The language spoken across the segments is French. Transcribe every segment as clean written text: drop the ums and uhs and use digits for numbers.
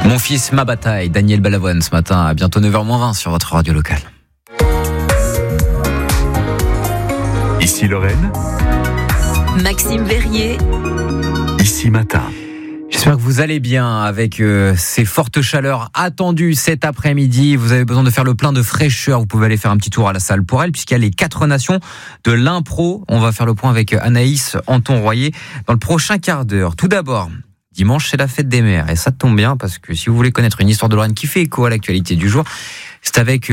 Mon fils, ma bataille, Daniel Balavoine ce matin à bientôt 9h-20 sur votre radio locale. Ici Lorraine, Maxime Verrier, Ici Matin. J'espère que vous allez bien avec ces fortes chaleurs attendues cet après-midi. Vous avez besoin de faire le plein de fraîcheur. Vous pouvez aller faire un petit tour à la salle pour elle, puisqu'il y a les 4 nations de l'impro. On va faire le point avec Anaïs Anton-Royer dans le prochain quart d'heure. Tout d'abord, dimanche, c'est la fête des mères. Et ça tombe bien, parce que si vous voulez connaître une histoire de Lorraine qui fait écho à l'actualité du jour, c'est avec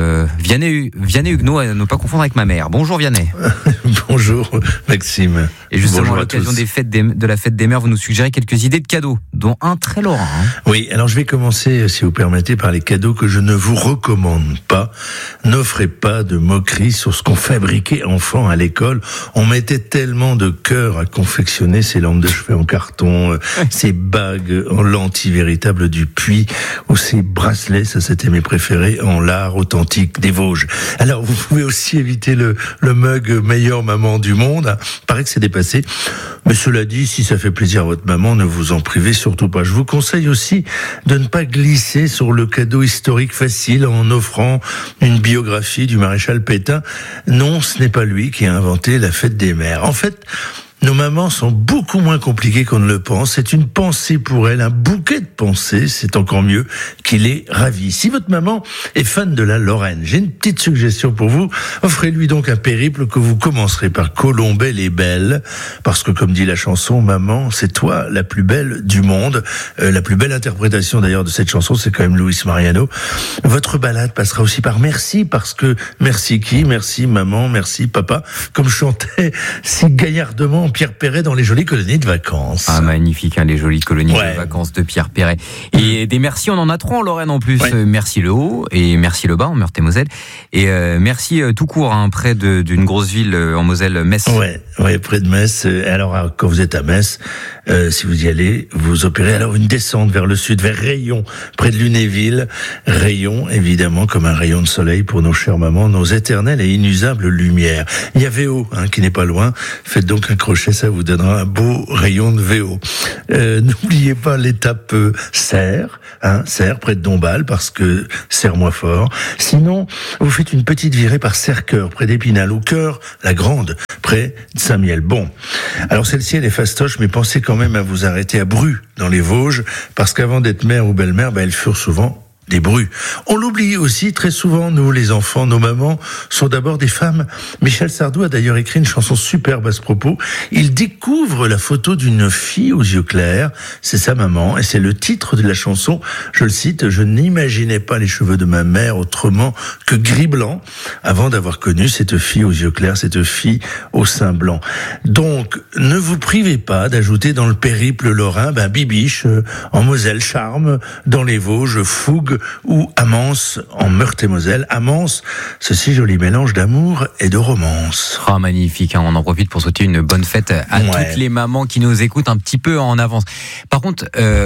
Vianney Huguenot, à ne pas confondre avec ma mère. Bonjour Vianney. Bonjour Maxime. Et justement, Bonjour à l'occasion de la fête des mères, vous nous suggérez quelques idées de cadeaux, dont un très lorrain. Oui, alors je vais commencer, si vous permettez, par les cadeaux que je ne vous recommande pas. N'offrez pas de moqueries sur ce qu'on fabriquait enfant à l'école. On mettait tellement de cœur à confectionner ces lampes de chevet en carton, ces bagues en lentilles véritables du Puy, ou ces bracelets, ça c'était mes préférés, en lard authentique des Vosges. Alors vous pouvez aussi éviter le mug meilleure maman du monde. Paraît que c'est dépassé. Mais cela dit, si ça fait plaisir à votre maman, ne vous en privez surtout pas. Je vous conseille aussi de ne pas glisser sur le cadeau historique facile en offrant une biographie du maréchal Pétain. Non, ce n'est pas lui qui a inventé la fête des mères. En fait, nos mamans sont beaucoup moins compliquées qu'on ne le pense. C'est une pensée pour elles, un bouquet de pensées, c'est encore mieux, qui les ravit. Si votre maman est fan de la Lorraine, j'ai une petite suggestion pour vous. Offrez-lui donc un périple que vous commencerez par Colombelle et Belle, parce que comme dit la chanson, maman, c'est toi la plus belle du monde. La plus belle interprétation d'ailleurs de cette chanson, c'est quand même Luis Mariano. Votre balade passera aussi par merci, parce que merci qui? Merci maman, merci papa, comme chantait si gaillardement Pierre Perret dans les jolies colonies de vacances. Ah, magnifique, hein, les jolies colonies de vacances de Pierre Perret. Et des merci, on en a 3 en Lorraine en plus. Ouais. Merci le haut et merci le bas en Meurthe-et-Moselle. Et merci tout court, hein, près d'une grosse ville en Moselle, Metz. Ouais, près de Metz. Alors, quand vous êtes à Metz, si vous y allez, vous opérez alors une descente vers le sud, vers Rayon, près de Lunéville. Rayon, évidemment, comme un rayon de soleil pour nos chères mamans, nos éternelles et inusables lumières. Il y a VO, hein, qui n'est pas loin. Faites donc un crochet, ça vous donnera un beau rayon de VO. N'oubliez pas l'étape Serres, Serres près de Dombasle, parce que serre-moi fort. Sinon, vous faites une petite virée par Serre-Cœur, près d'Épinal, ou Cœur, la Grande, près de Saint-Miel. Bon, alors celle-ci, elle est fastoche, mais pensez quand même à vous arrêter à Bru, dans les Vosges, parce qu'avant d'être mère ou belle-mère, elles furent souvent des Brus. On l'oublie aussi très souvent, nous les enfants, nos mamans sont d'abord des femmes. Michel Sardou a d'ailleurs écrit une chanson superbe à ce propos. Il découvre la photo d'une fille aux yeux clairs, c'est sa maman, et c'est le titre de la chanson, je le cite, « Je n'imaginais pas les cheveux de ma mère autrement que gris-blanc avant d'avoir connu cette fille aux yeux clairs, cette fille au sein blanc ». Donc, ne vous privez pas d'ajouter dans le périple lorrain, Bibiche, en Moselle, Charme, dans les Vosges, Fougue, ou Amance en Meurthe-et-Moselle. Amance, ce si joli mélange d'amour et de romance. Ah, magnifique, hein, on en profite pour souhaiter une bonne fête à toutes les mamans qui nous écoutent un petit peu en avance. Par contre,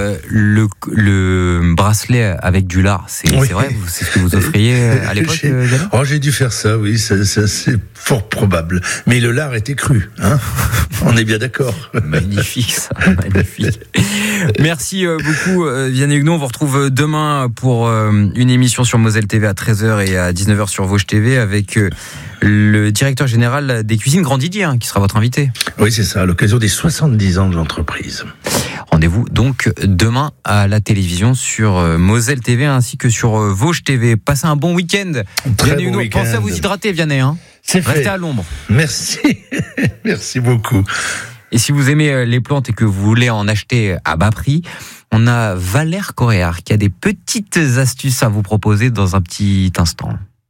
le bracelet avec du lard, c'est vrai, c'est ce que vous offriez à l'époque? J'ai dû faire ça, oui, ça c'est fort probable. Mais le lard était cru, hein. On est bien d'accord. Magnifique, ça, magnifique. Merci beaucoup, Vianney Huguenot. On vous retrouve demain pour une émission sur Moselle TV à 13h et à 19h sur Vosges TV avec le directeur général des cuisines Grand Didier, hein, qui sera votre invité. Oui, c'est ça, à l'occasion des 70 ans de l'entreprise. Rendez-vous donc demain à la télévision sur Moselle TV ainsi que sur Vosges TV. Passez un bon week-end. Très bon week-end. Pensez à vous hydrater, Vianney. Hein. C'est fait. Restez à l'ombre. Merci. Merci beaucoup. Et si vous aimez les plantes et que vous voulez en acheter à bas prix, on a Valère Coréard qui a des petites astuces à vous proposer dans un petit instant.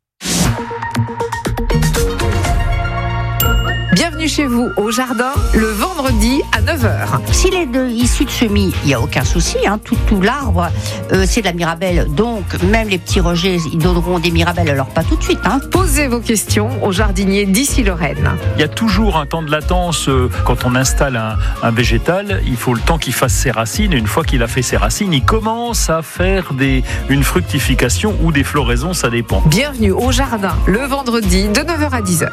Bienvenue chez vous au jardin le vendredi à 9h. S'il est issu de semis, il n'y a aucun souci. Tout l'arbre, c'est de la mirabelle. Donc, même les petits rejets, ils donneront des mirabelles. Alors, pas tout de suite. Posez vos questions au jardinier d'Ici Lorraine. Il y a toujours un temps de latence. Quand on installe un végétal, il faut le temps qu'il fasse ses racines. Et une fois qu'il a fait ses racines, il commence à faire une fructification ou des floraisons, ça dépend. Bienvenue au jardin le vendredi de 9h à 10h.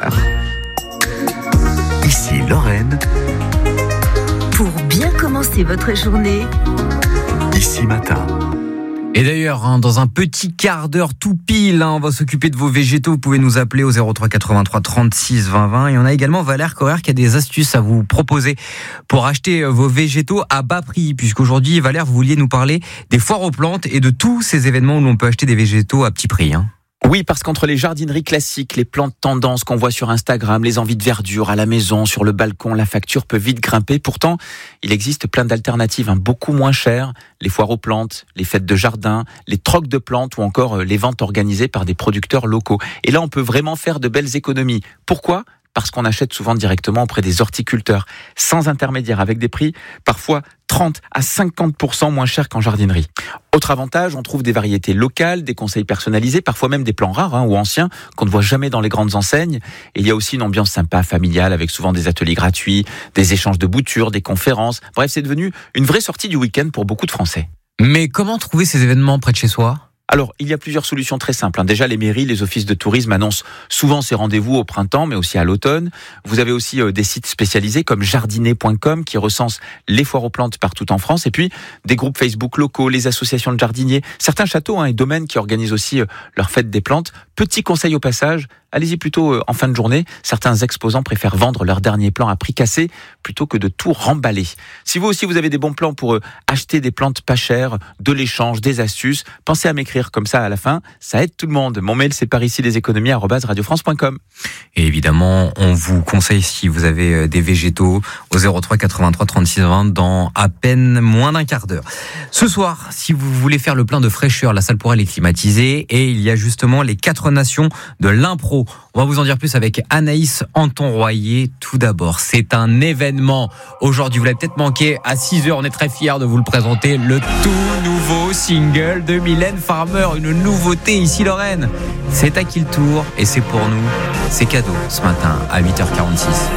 Ici Lorraine. Pour bien commencer votre journée, Ici Matin. Et d'ailleurs, dans un petit quart d'heure tout pile, on va s'occuper de vos végétaux. Vous pouvez nous appeler au 03 83 36 20 20. Et on a également Valère Correr qui a des astuces à vous proposer pour acheter vos végétaux à bas prix. Puisqu'aujourd'hui, Valère, vous vouliez nous parler des foires aux plantes et de tous ces événements où l'on peut acheter des végétaux à petit prix. Oui, parce qu'entre les jardineries classiques, les plantes tendances qu'on voit sur Instagram, les envies de verdure à la maison, sur le balcon, la facture peut vite grimper. Pourtant, il existe plein d'alternatives beaucoup moins chères. Les foires aux plantes, les fêtes de jardin, les trocs de plantes ou encore les ventes organisées par des producteurs locaux. Et là, on peut vraiment faire de belles économies. Pourquoi ? Parce qu'on achète souvent directement auprès des horticulteurs, sans intermédiaire, avec des prix parfois 30 à 50% moins chers qu'en jardinerie. Autre avantage, on trouve des variétés locales, des conseils personnalisés, parfois même des plants rares ou anciens qu'on ne voit jamais dans les grandes enseignes. Et il y a aussi une ambiance sympa, familiale, avec souvent des ateliers gratuits, des échanges de boutures, des conférences. Bref, c'est devenu une vraie sortie du week-end pour beaucoup de Français. Mais comment trouver ces événements près de chez soi ? Alors, il y a plusieurs solutions très simples. Déjà, les mairies, les offices de tourisme annoncent souvent ces rendez-vous au printemps, mais aussi à l'automne. Vous avez aussi des sites spécialisés comme jardiner.com qui recensent les foires aux plantes partout en France. Et puis, des groupes Facebook locaux, les associations de jardiniers, certains châteaux et domaines qui organisent aussi leur fête des plantes. Petit conseil au passage, allez-y plutôt en fin de journée. Certains exposants préfèrent vendre leurs derniers plants à prix cassé plutôt que de tout remballer. Si vous aussi vous avez des bons plans pour acheter des plantes pas chères, de l'échange, des astuces, pensez à m'écrire comme ça à la fin. Ça aide tout le monde. Mon mail c'est pariciesleséconomies@radiofrance.com. Et évidemment, on vous conseille si vous avez des végétaux au 03 83 36 20 dans à peine moins d'un quart d'heure. Ce soir, si vous voulez faire le plein de fraîcheur, la salle pour elle est climatisée et il y a justement les 4 nations de l'impro. On va vous en dire plus avec Anaïs Anton-Royer. Tout d'abord, c'est un événement. Aujourd'hui, vous l'avez peut-être manqué. À 6h, on est très fiers de vous le présenter. Le tout nouveau single de Mylène Farmer. Une nouveauté ici, Lorraine. C'est à qui le tour? Et c'est pour nous. C'est cadeau ce matin à 8h46.